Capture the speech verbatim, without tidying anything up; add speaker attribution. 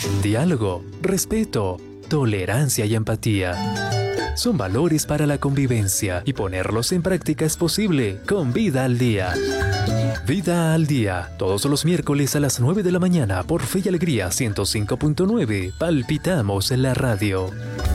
Speaker 1: Diálogo, respeto, tolerancia y empatía. Son valores para la convivencia y ponerlos en práctica es posible con Vida al Día. Vida al Día, todos los miércoles a las nueve de la mañana por Fe y Alegría ciento cinco punto nueve. Palpitamos en la radio.